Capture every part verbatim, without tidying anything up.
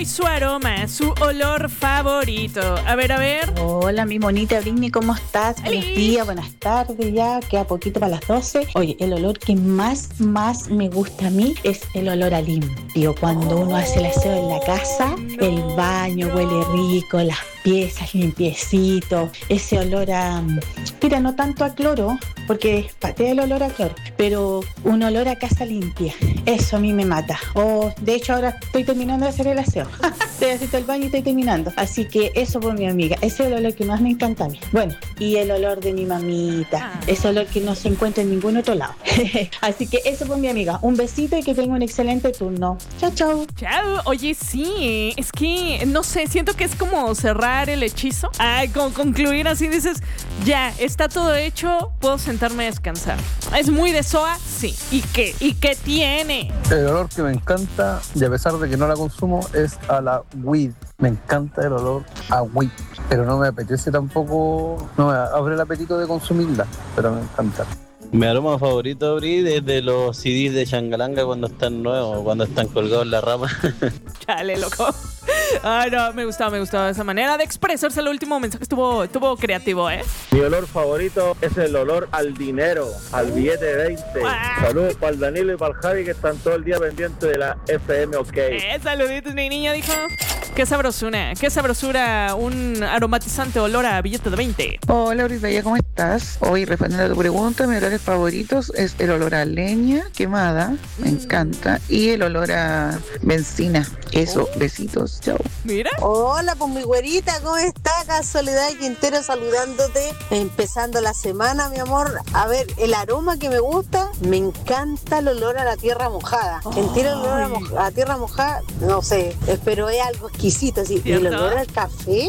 y su aroma, su olor favorito. A ver, a ver. Hola, mi monita Britney, ¿cómo estás? ¡Hey! Buenos días, buenas tardes ya, queda poquito para las doce. Oye, el olor que más, más me gusta a mí es el olor a limpio. Cuando uno hace el aseo en la casa, no, el baño no. huele rico, las piezas limpiecito, ese olor a... Mira, no tanto a cloro, porque patea el olor a cloro, pero un olor a casa limpia. Eso a mí me mata. Oh, de hecho, ahora estoy terminando de hacer el aseo. Estoy haciendo el baño y estoy terminando. Así que eso por mi amiga. Ese es el olor que más me encanta a mí. Bueno, y el olor de mi mamita. Ah. Ese olor que no se encuentra en ningún otro lado. Así que eso por mi amiga. Un besito y que tenga un excelente turno. Chao, chao. Chao. Oye, sí, es que, no sé, siento que es como cerrar el hechizo. Ay, como concluir así, dices, ya, está todo hecho, puedo sentarme a descansar. ¿Es muy de S O A? Sí. ¿Y qué? ¿Y qué tiene? El olor que me encanta, y a pesar de que no la consumo, es a la weed. Me encanta el olor a weed, pero no me apetece tampoco, no me abre el apetito de consumirla, pero me encanta. Mi aroma favorito, Bri, es de los C Ds de Changalanga cuando están nuevos, cuando están colgados en la rama. Chale, loco. Ay, no, me gustaba, me gustaba esa manera de expresarse. El último mensaje estuvo, estuvo creativo, ¿eh? Mi olor favorito es el olor al dinero, al billete de veinte. ¡Ah! Saludos para el Danilo y para el Javi que están todo el día pendientes de la F M OK. Eh, saluditos, mi niña, dijo. Qué sabrosura, qué sabrosura, un aromatizante olor a billete de veinte. Hola, Brisbaya, ¿cómo estás? Hoy, respondiendo a tu pregunta, mis olores favoritos es el olor a leña quemada, me Mm. encanta, y el olor a benzina. Eso, besitos, chao. Mira. Hola, pues mi güerita, ¿cómo está? Acá Soledad Quintero saludándote, empezando la semana, mi amor. A ver, el aroma que me gusta, me encanta el olor a la tierra mojada. Sentir el olor a, Ay. moj- a la tierra mojada, no sé, eh, pero es algo exquisito, así. Y el ¿Cierto? olor al café,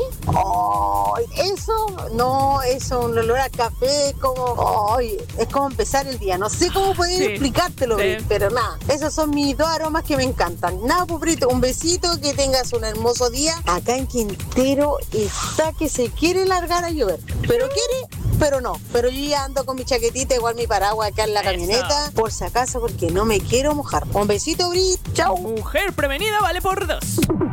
¡ay! Eso, no, eso, un olor a café, es como, ¡ay! Es como empezar el día. No sé cómo poder Sí, explicártelo, sí. Bri, pero nada, esos son mis dos aromas que me encantan. Nada, pues, Brito, un besito, que tengas un hermoso día. Acá en Quintero está que se quiere largar a llover, pero quiere, pero no. Pero yo ya ando con mi chaquetita, igual mi paraguas acá en la Eso. camioneta, por si acaso, porque no me quiero mojar. Un besito, Brit, chao. Mujer prevenida vale por dos.